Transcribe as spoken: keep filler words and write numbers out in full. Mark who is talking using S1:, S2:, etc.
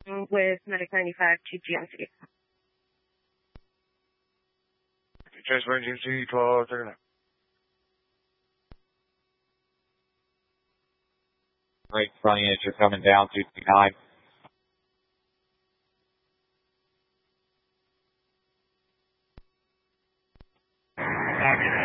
S1: with Medic ninety-five to G M C.
S2: Transfer G M C, twelve thirty-nine.
S3: Right in front of you as you're coming down, two nine.